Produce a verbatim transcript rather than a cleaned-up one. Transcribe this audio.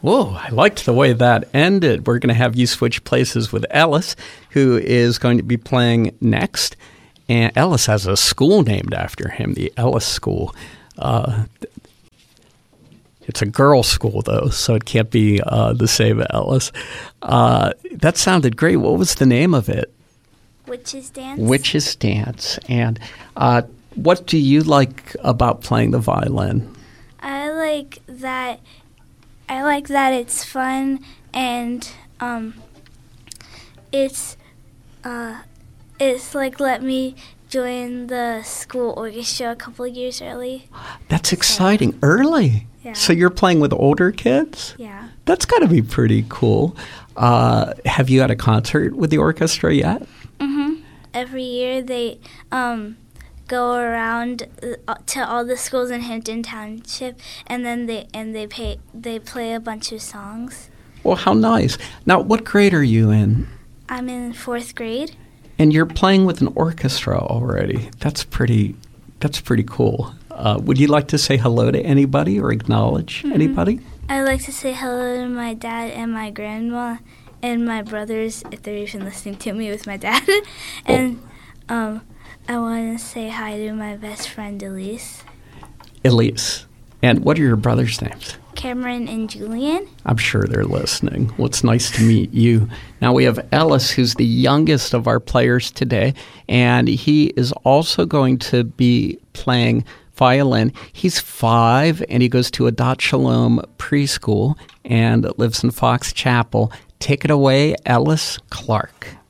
Whoa, I liked the way that ended. We're going to have you switch places with Ellis, who is going to be playing next. And Ellis has a school named after him, the Ellis School. Uh, it's a girls' school, though, so it can't be uh, the same Ellis. Uh, that sounded great. What was the name of it? Witches Dance. Witches Dance. And uh, what do you like about playing the violin? I like that... I like that it's fun and um, it's uh, it's like let me join the school orchestra a couple of years early. That's exciting. So, early? Yeah. So you're playing with older kids? Yeah. That's got to be pretty cool. Uh, have you had a concert with the orchestra yet? Mm-hmm. Every year they... Um, go around uh, to all the schools in Hampton Township, and then they and they pay they play a bunch of songs. Well, how nice! Now, what grade are you in? I'm in fourth grade. And you're playing with an orchestra already. That's pretty. That's pretty cool. Uh, would you like to say hello to anybody or acknowledge mm-hmm. anybody? I'd like to say hello to my dad and my grandma and my brothers, if they're even listening to me with my dad, and oh. um. I want to say hi to my best friend, Elise. Elise. And what are your brothers' names? Cameron and Julian. I'm sure they're listening. Well, it's nice to meet you. Now we have Ellis, who's the youngest of our players today, and he is also going to be playing violin. He's five, and he goes to Adat Shalom preschool and lives in Fox Chapel. Take it away, Ellis Clark.